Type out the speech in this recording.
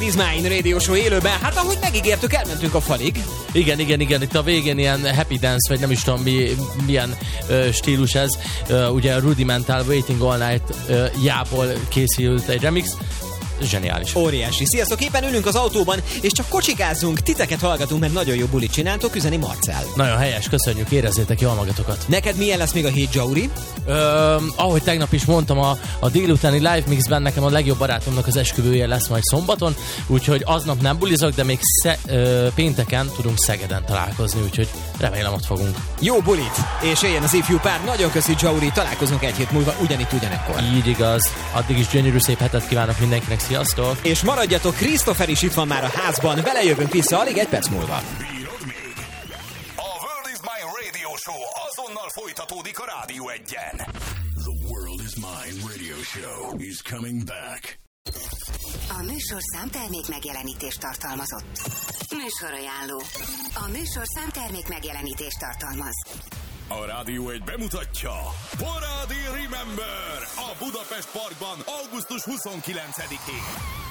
Is Mine Radio Show élőben. Hát ahogy megígértük, elmentünk a falig. Igen, itt a végén ilyen happy dance, vagy nem is tudom milyen stílus ez. Ugye a Rudimental Waiting All Night jából készült egy remix. Zseniális. Óriási. Sziasztok, éppen ülünk az autóban, és csak kocsikázzunk, titeket hallgatunk, mert nagyon jó bulit csináltok, üzeni Marcell. Nagyon helyes, köszönjük, érezzétek jól magatokat. Neked milyen lesz még a hét, Jauri? Ahogy tegnap is mondtam, a délutáni live mixben nekem a legjobb barátomnak az esküvője lesz majd szombaton, úgyhogy aznap nem bulizok, de még pénteken tudunk Szegeden találkozni, úgyhogy remélem ott fogunk. Jó bulit, és éljen az ifjú pár. Nagyon köszi, Jauri, találkozunk egy hét múlva ugyanitt ugyanekkor. Így igaz. Addig is gyönyörű szép hetet kívánok mindenkinek, sziasztok! És maradjatok, Christopher is itt van már a házban, vele jövünk vissza alig egy perc múlva. A World is Mine Radio Show azonnal folytatódik a Rádió 1-en. The World is Mine Radio Show is coming back. A műsorszám termék megjelenítést tartalmazott. Műsorajánló. A műsorszám termék megjelenítést tartalmaz. A Rádió 1 bemutatja Parádi Remember a Budapest Parkban augusztus 29-én.